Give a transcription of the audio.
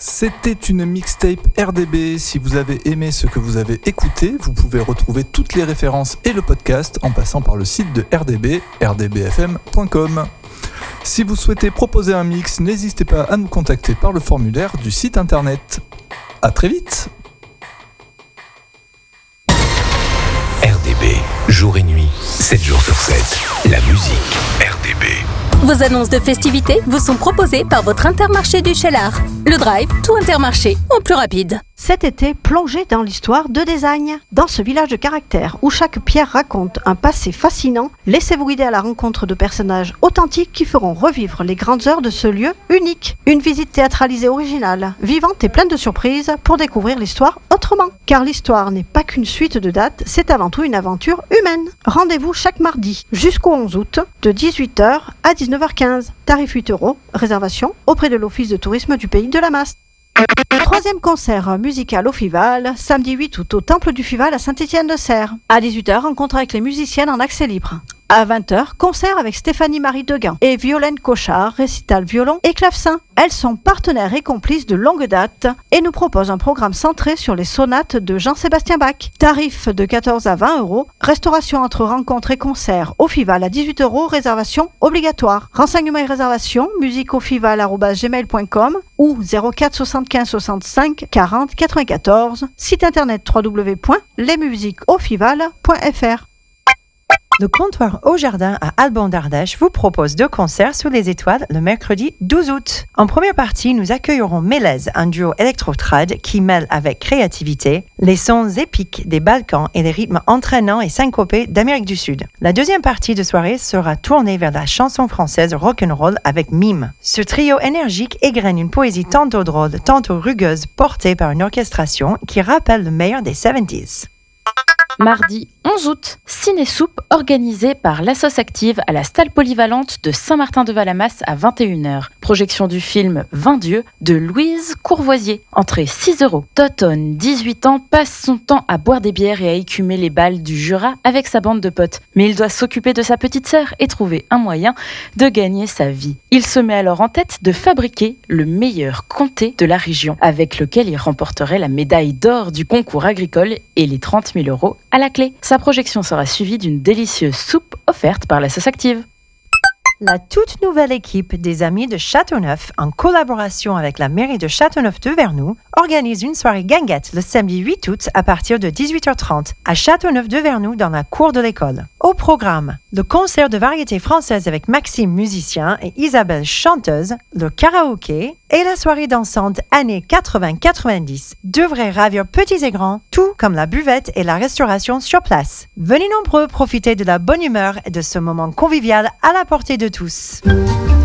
C'était une mixtape RDB. Si vous avez aimé ce que vous avez écouté, vous pouvez retrouver toutes les références et le podcast en passant par le site de RDB, rdbfm.com. Si vous souhaitez proposer un mix, n'hésitez pas à nous contacter par le formulaire du site internet. À très vite. RDB, jour et nuit, 7 jours sur 7. La musique RDB. Vos annonces de festivités vous sont proposées par votre Intermarché du Cheylard. Le Drive, tout Intermarché, en plus rapide. Cet été, plongez dans l'histoire de Désagne. Dans ce village de caractère où chaque pierre raconte un passé fascinant, laissez-vous guider à la rencontre de personnages authentiques qui feront revivre les grandes heures de ce lieu unique. Une visite théâtralisée originale, vivante et pleine de surprises pour découvrir l'histoire autrement. Car l'histoire n'est pas qu'une suite de dates, c'est avant tout une aventure humaine. Rendez-vous chaque mardi jusqu'au 11 août de 18h à 19h15. Tarif 8 €, réservation auprès de l'Office de tourisme du Pays de la Masse. Troisième concert musical au Fival, samedi 8 août au Temple du Fival à Saint-Étienne-de-Serres. À 18h, rencontre avec les musiciennes en accès libre. À 20h, concert avec Stéphanie-Marie Deguin et Violaine Cochard, récital violon et clavecin. Elles sont partenaires et complices de longue date et nous proposent un programme centré sur les sonates de Jean-Sébastien Bach. Tarif de 14 à 20 €, restauration entre rencontres et concerts au Fival à 18 €, réservation obligatoire. Renseignements et réservations, musiqueaufival@gmail.com ou 04 75 65 40 94, site internet www.lesmusiquesaufival.fr. Le comptoir Au Jardin à Alban d'Ardèche vous propose 2 concerts sous les étoiles le mercredi 12 août. En première partie, nous accueillerons Mélèze, un duo électro-trad qui mêle avec créativité les sons épiques des Balkans et les rythmes entraînants et syncopés d'Amérique du Sud. La deuxième partie de soirée sera tournée vers la chanson française rock'n'roll avec Mime. Ce trio énergique égrène une poésie tantôt drôle, tantôt rugueuse, portée par une orchestration qui rappelle le meilleur des 70s. Mardi 11 août, Ciné-Soupe organisé par l'Assos Active à la salle polyvalente de Saint-Martin-de-Valamasse à 21h. Projection du film 20 dieux de Louise Courvoisier. Entrée 6 €. Toton, 18 ans, passe son temps à boire des bières et à écumer les balles du Jura avec sa bande de potes. Mais il doit s'occuper de sa petite sœur et trouver un moyen de gagner sa vie. Il se met alors en tête de fabriquer le meilleur comté de la région, avec lequel il remporterait la médaille d'or du concours agricole et les 30 000 € à la clé. Sa projection sera suivie d'une délicieuse soupe offerte par l'Assos Active. La toute nouvelle équipe des Amis de Châteauneuf, en collaboration avec la mairie de Châteauneuf-de-Vernoux, organise une soirée guinguette le samedi 8 août à partir de 18h30 à Châteauneuf-de-Vernoux dans la cour de l'école. Au programme, le concert de variété française avec Maxime musicien et Isabelle chanteuse, le karaoké et la soirée dansante années 80-90 devraient ravir petits et grands, tout comme la buvette et la restauration sur place. Venez nombreux profiter de la bonne humeur et de ce moment convivial à la portée de tous.